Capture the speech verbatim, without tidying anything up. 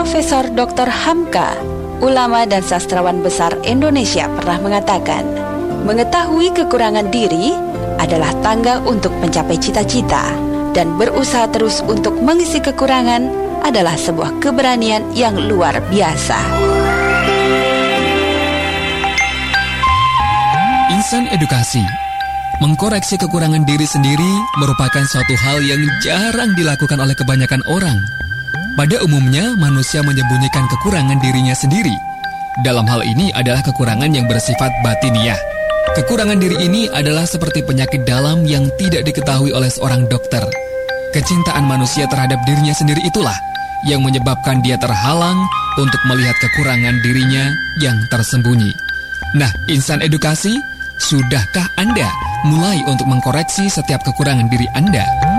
Profesor doktor Hamka, ulama dan sastrawan besar Indonesia, pernah mengatakan, mengetahui kekurangan diri adalah tangga untuk mencapai cita-cita, dan berusaha terus untuk mengisi kekurangan adalah sebuah keberanian yang luar biasa. Insan Edukasi. Mengkoreksi kekurangan diri sendiri merupakan suatu hal yang jarang dilakukan oleh kebanyakan orang. Pada umumnya, manusia menyembunyikan kekurangan dirinya sendiri. Dalam hal ini adalah kekurangan yang bersifat batiniah. Kekurangan diri ini adalah seperti penyakit dalam yang tidak diketahui oleh seorang dokter. Kecintaan manusia terhadap dirinya sendiri itulah yang menyebabkan dia terhalang untuk melihat kekurangan dirinya yang tersembunyi. Nah, Insan Edukasi, sudahkah Anda mulai untuk mengkoreksi setiap kekurangan diri Anda?